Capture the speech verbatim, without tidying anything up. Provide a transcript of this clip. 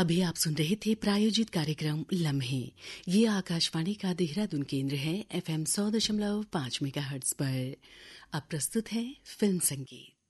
अभी आप सुन रहे थे प्रायोजित कार्यक्रम लम्हे। ये आकाशवाणी का देहरादून केंद्र है, एफएम सौ दशमलव पाँच मेगाहर्ट्ज पर। अब प्रस्तुत है फिल्म संगीत।